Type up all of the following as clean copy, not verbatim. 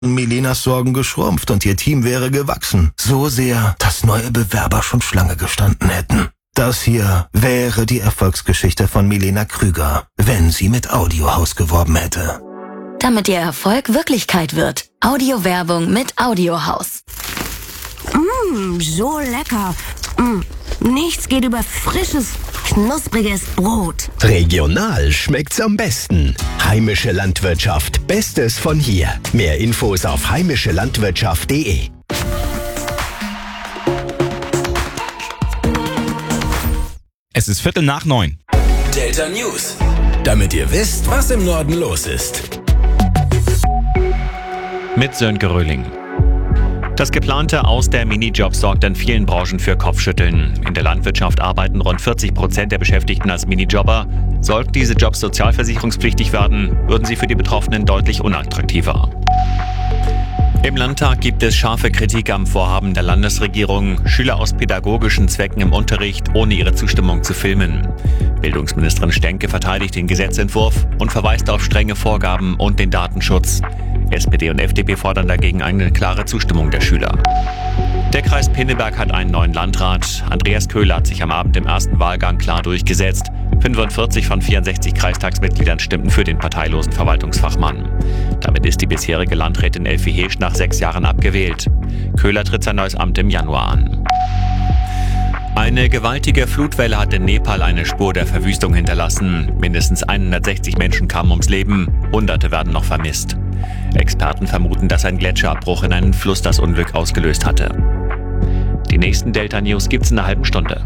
Milenas Sorgen geschrumpft und ihr Team wäre gewachsen. So sehr, dass neue Bewerber schon Schlange gestanden hätten. Das hier wäre die Erfolgsgeschichte von Milena Krüger, wenn sie mit Audiohaus geworben hätte. Damit ihr Erfolg Wirklichkeit wird. Audiowerbung mit Audiohaus. So lecker. Nichts geht über frisches, knuspriges Brot. Regional schmeckt's am besten. Heimische Landwirtschaft, Bestes von hier. Mehr Infos auf heimischelandwirtschaft.de. Es ist 8:45. Delta News. Damit ihr wisst, was im Norden los ist. Mit Sönke Röhling. Das geplante Aus der Minijobs sorgt in vielen Branchen für Kopfschütteln. In der Landwirtschaft arbeiten rund 40% der Beschäftigten als Minijobber. Sollten diese Jobs sozialversicherungspflichtig werden, würden sie für die Betroffenen deutlich unattraktiver. Im Landtag gibt es scharfe Kritik am Vorhaben der Landesregierung, Schüler aus pädagogischen Zwecken im Unterricht ohne ihre Zustimmung zu filmen. Bildungsministerin Stenke verteidigt den Gesetzentwurf und verweist auf strenge Vorgaben und den Datenschutz. SPD und FDP fordern dagegen eine klare Zustimmung der Schüler. Der Kreis Pinneberg hat einen neuen Landrat. Andreas Köhler hat sich am Abend im ersten Wahlgang klar durchgesetzt. 45 von 64 Kreistagsmitgliedern stimmten für den parteilosen Verwaltungsfachmann. Damit ist die bisherige Landrätin Elfie Heesch nach 6 Jahren abgewählt. Köhler tritt sein neues Amt im Januar an. Eine gewaltige Flutwelle hat in Nepal eine Spur der Verwüstung hinterlassen. Mindestens 160 Menschen kamen ums Leben, Hunderte werden noch vermisst. Experten vermuten, dass ein Gletscherabbruch in einen Fluss das Unglück ausgelöst hatte. Die nächsten Delta News gibt's in einer halben Stunde.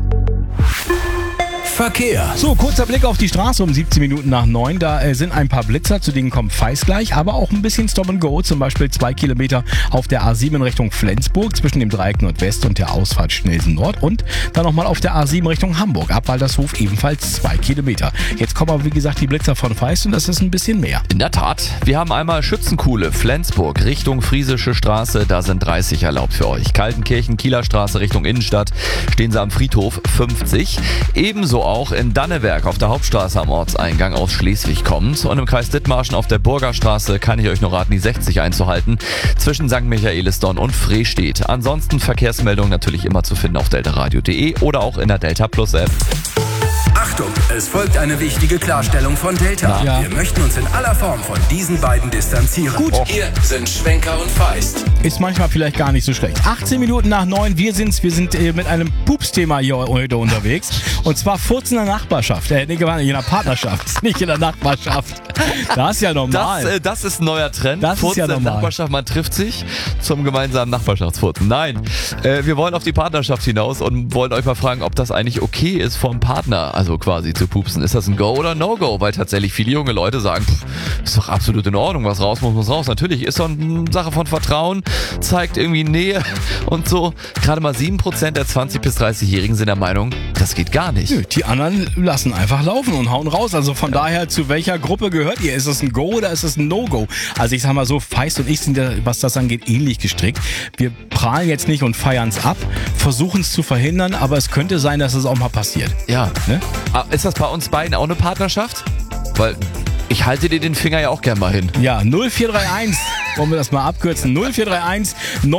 Verkehr. So, kurzer Blick auf die Straße um 17 Minuten nach 9. Da sind ein paar Blitzer, zu denen kommt Feis gleich, aber auch ein bisschen Stop and Go. Zum Beispiel 2 Kilometer auf der A7 in Richtung Flensburg zwischen dem Dreieck Nordwest und der Ausfahrt Schnelsen Nord. Und dann nochmal auf der A7 Richtung Hamburg, ab Waltershof ebenfalls 2 Kilometer. Jetzt kommen aber wie gesagt die Blitzer von Feis und das ist ein bisschen mehr. In der Tat, wir haben einmal Schützenkuhle, Flensburg Richtung Friesische Straße, da sind 30 erlaubt für euch. Kaltenkirchen, Kieler Straße Richtung Innenstadt, stehen sie am Friedhof 50. Ebenso auch in Danneberg auf der Hauptstraße am Ortseingang aus Schleswig kommt. Und im Kreis Dithmarschen auf der Burgerstraße kann ich euch nur raten, die 60 einzuhalten, zwischen St. Michaelisdorf und Frestedt. Ansonsten Verkehrsmeldungen natürlich immer zu finden auf deltaradio.de oder auch in der Delta Plus App. Achtung, es folgt eine wichtige Klarstellung von Delta. Ja. Wir möchten uns in aller Form von diesen beiden distanzieren. Gut. Hier sind Schwenker und Feist. Ist manchmal vielleicht gar nicht so schlecht. 18 Minuten nach 9, wir sind mit einem Pups-Thema hier heute unterwegs. Und zwar Furzen in der Nachbarschaft. In der Partnerschaft, nicht in der Nachbarschaft. Das ist ja normal. Das ist ein neuer Trend. Das ist Furzen ja in der normal. Nachbarschaft, man trifft sich zum gemeinsamen Nachbarschaftsfurzen. Nein, wir wollen auf die Partnerschaft hinaus und wollen euch mal fragen, ob das eigentlich okay ist vom Partner, also quasi zu pupsen. Ist das ein Go oder No-Go? Weil tatsächlich viele junge Leute sagen, ist doch absolut in Ordnung, was raus muss raus. Natürlich ist doch eine Sache von Vertrauen, zeigt irgendwie Nähe und so. Gerade mal 7% der 20- bis 30-Jährigen sind der Meinung, das geht gar nicht. Nö, die anderen lassen einfach laufen und hauen raus. Also von daher, zu welcher Gruppe gehört ihr? Ist es ein Go oder ist es ein No-Go? Also ich sag mal so, Feist und ich sind ja, was das angeht, ähnlich gestrickt. Wir prahlen jetzt nicht und feiern es ab, versuchen es zu verhindern, aber es könnte sein, dass es auch mal passiert. Ja. Ne? Ist das bei uns beiden auch eine Partnerschaft? Weil ich halte dir den Finger ja auch gern mal hin. Ja, 0431, wollen wir das mal abkürzen, 0431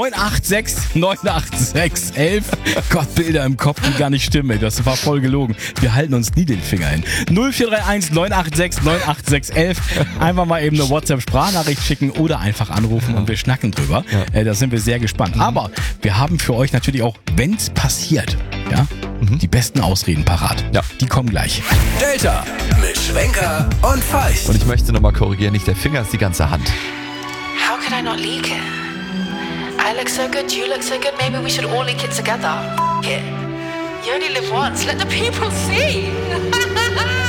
986 986 11. Gott, Bilder im Kopf, die gar nicht stimmen, das war voll gelogen. Wir halten uns nie den Finger hin. 0431 986 986 11. Einfach mal eben eine WhatsApp-Sprachnachricht schicken oder einfach anrufen und wir schnacken drüber. Ja. Da sind wir sehr gespannt. Aber wir haben für euch natürlich auch, wenn's passiert, ja, die besten Ausreden parat. Ja. Die kommen gleich. Delta mit Schwenker und Feist. Und ich möchte nochmal korrigieren, nicht der Finger, ist die ganze Hand. How could I not leak it? I look so good, you look so good, maybe we should all leak it together. Yeah. You only live once, let the people see.